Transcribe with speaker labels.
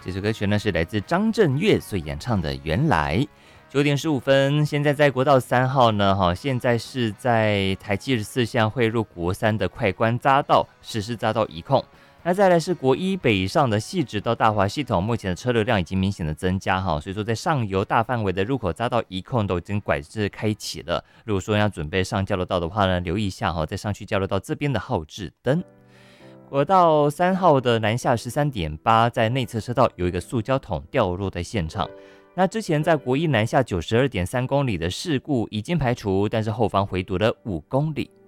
Speaker 1: 这首歌曲呢是来自张震岳所演唱的《原来》。9点15分，现在在国道3号呢，现在是在台74线汇入国3的快关匝道实施匝道移控。那再来是国1北上的汐止到大华系统，目前的车流量已经明显的增加哈，所以说在上游大范围的入口匝道移控都已经管制开启了。如果说要准备上交流道的话呢，留意一下哈，在上去交流道这边的号志灯。国道3号的南下13.8，在内侧车道有一个塑胶桶掉落在现场。那之前在国1南下92.3公里的事故已经排除，但是后方回堵了5公里。